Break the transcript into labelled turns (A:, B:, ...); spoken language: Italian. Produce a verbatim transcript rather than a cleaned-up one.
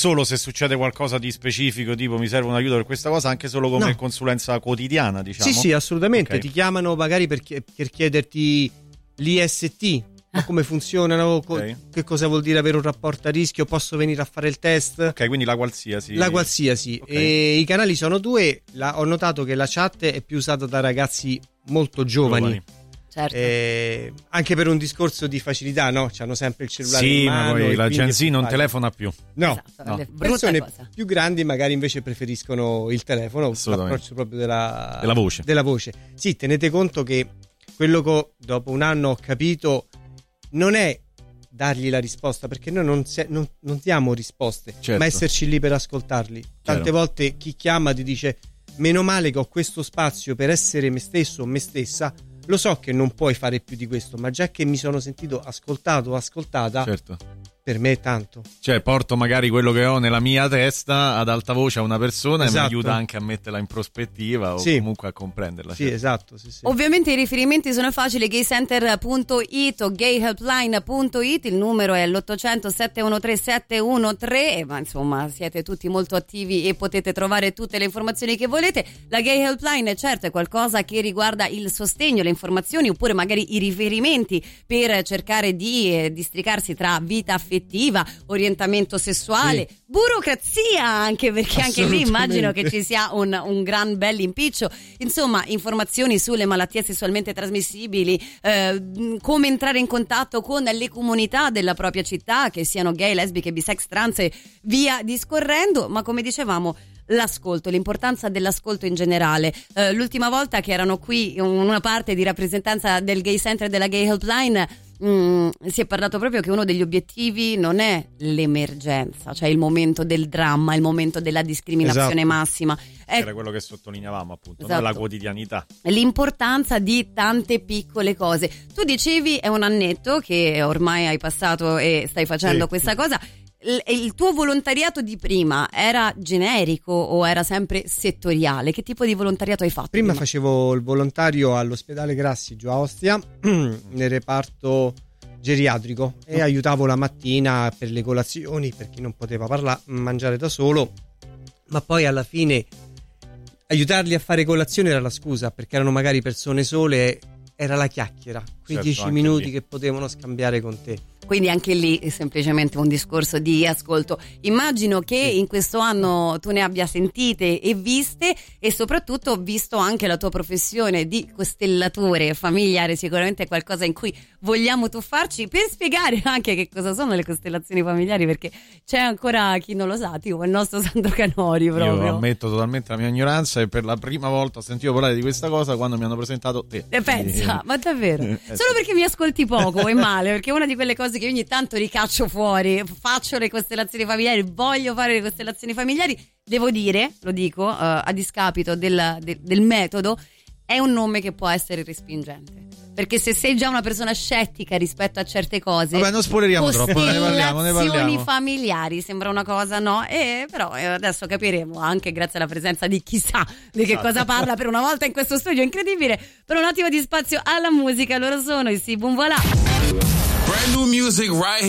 A: solo se succede qualcosa di specifico, tipo mi serve un aiuto per questa cosa, anche solo come
B: no.
A: consulenza quotidiana, diciamo.
B: Sì, sì, assolutamente.
A: Okay.
B: Ti chiamano magari per, chi- per chiederti l'I S T, ma come funzionano,
A: Okay.
B: che cosa vuol dire avere un rapporto a rischio, posso venire a fare il test.
A: Ok, quindi la qualsiasi.
B: La qualsiasi.
A: Okay.
B: E i canali sono due. La, ho notato che la chat è più usata da ragazzi molto giovani.
A: Giovani.
C: Certo.
B: Eh, anche per un discorso di facilità, no? C'hanno sempre il cellulare
A: Sì,
B: in mano.
A: ma poi
B: e
A: la
B: quindi
A: Gen
B: è
A: Z
B: più
A: non
B: facile.
A: telefona più.
B: No,
C: Esatto,
A: no.
C: è brutta
B: persone
C: cosa.
B: più grandi magari invece preferiscono il telefono,
A: Assolutamente.
B: l'approccio proprio della,
A: Della voce.
B: della voce. Sì, tenete conto che quello che dopo un anno ho capito non è dargli la risposta, perché noi non, se, non, non diamo risposte,
A: Certo.
B: ma esserci lì per ascoltarli. Tante
A: Chiaro.
B: volte chi chiama ti dice: meno male che ho questo spazio per essere me stesso o me stessa. Lo so che non puoi fare più di questo, ma già che mi sono sentito ascoltato o ascoltata,
A: Certo.
B: per me è tanto.
A: Cioè porto magari quello che ho nella mia testa ad alta voce a una persona e
B: Esatto.
A: mi aiuta anche a metterla in prospettiva o
B: Sì.
A: comunque a comprenderla.
B: Sì,
A: certo.
B: esatto. Sì, sì.
C: Ovviamente i riferimenti sono facili: gaycenter punto it o gayhelpline punto it, il numero è l'ottocento sette uno tre sette uno tre, ma insomma siete tutti molto attivi e potete trovare tutte le informazioni che volete. La Gay Helpline certo è qualcosa che riguarda il sostegno, le informazioni oppure magari i riferimenti per cercare di eh, districarsi tra vita affettiva, orientamento sessuale,
B: Sì.
C: burocrazia anche, perché anche lì immagino
B: Assolutamente.
C: che ci sia un, un gran bel impiccio. Insomma, informazioni sulle malattie sessualmente trasmissibili, eh, come entrare in contatto con le comunità della propria città, che siano gay, lesbiche, bisex, trans e via discorrendo. Ma come dicevamo, l'ascolto, l'importanza dell'ascolto in generale. Eh, l'ultima volta che erano qui una parte di rappresentanza del Gay Center e della Gay Helpline, Mm, si è parlato proprio che uno degli obiettivi non è l'emergenza, cioè il momento del dramma, il momento della discriminazione
B: Esatto.
C: massima, è
A: Era quello che sottolineavamo appunto,
C: Esatto.
A: no? La quotidianità.
C: l'importanza di tante piccole cose. Tu dicevi è un annetto che ormai hai passato e stai facendo
B: Sì.
C: questa cosa. Il, il tuo volontariato di prima era generico o era sempre settoriale? Che tipo di volontariato hai fatto?
B: Prima facevo il volontario all'ospedale Grassi giù a Ostia nel reparto geriatrico e aiutavo la mattina per le colazioni, per chi non poteva parla- mangiare da solo, ma poi alla fine aiutarli a fare colazione era la scusa, perché erano magari persone sole e era la chiacchiera, quei
A: Certo,
B: dieci
A: anche
B: minuti
A: lì.
B: che potevano scambiare con te.
C: Quindi anche lì è semplicemente un discorso di ascolto. Immagino che
B: Sì.
C: in questo anno tu ne abbia sentite e viste, e soprattutto visto anche la tua professione di costellatore familiare, sicuramente è qualcosa in cui vogliamo tuffarci per spiegare anche che cosa sono le costellazioni familiari, perché c'è ancora chi non lo sa, tipo il nostro Sandro Canori proprio.
A: Io ammetto totalmente la mia ignoranza e per la prima volta ho sentito parlare di questa cosa quando mi hanno presentato te.
C: E pensa, ma davvero?
A: Eh,
C: Solo
A: sì.
C: perché mi ascolti poco è male, perché è una di quelle cose che ogni tanto ricaccio fuori. Faccio le costellazioni familiari, voglio fare le costellazioni familiari. Devo dire, lo dico, uh, a discapito del, del, del metodo, è un nome che può essere respingente. Perché se sei già una persona scettica rispetto a certe cose,
A: Vabbè, non spoileriamo troppo, ne parliamo, ne
C: costellazioni
A: parliamo.
C: familiari sembra una cosa, no? E però eh, adesso capiremo, anche grazie alla presenza di chissà di che
A: Esatto.
C: cosa parla per una volta in questo studio incredibile. Per un attimo di spazio alla musica, loro sono i Sibum Voilà.
D: Brand new music right